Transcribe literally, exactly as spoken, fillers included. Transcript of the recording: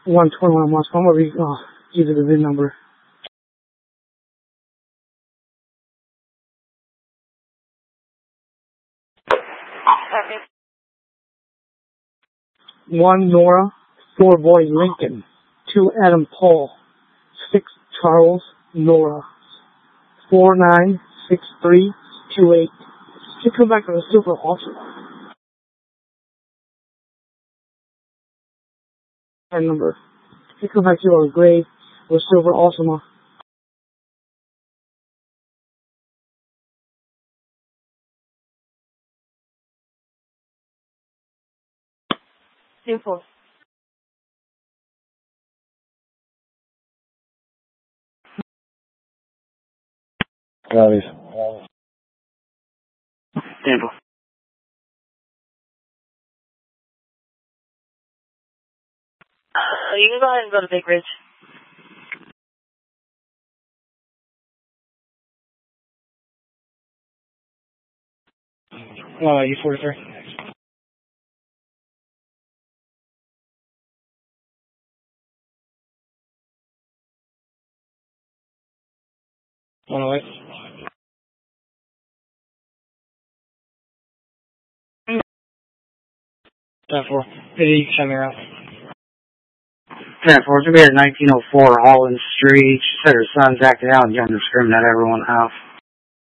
one twenty-one Moscow. I'm going to uh, give you the V I N number. One Nora, four Boy Lincoln, two Adam Paul, six Charles Nora, four nine six three two eight. Should come back to the Silver Ultima. And number. Should come back to our gray or Silver Ultima. Simple. Gracias. Tiempo. Uh, you can go ahead and go to Big Ridge. Uh, U forty-three. one oh eight. ten four. Hey, you can send me around. ten four, it's going to be at nineteen oh four Holland Street. She said her son's acting out and younger, screaming at everyone in the house.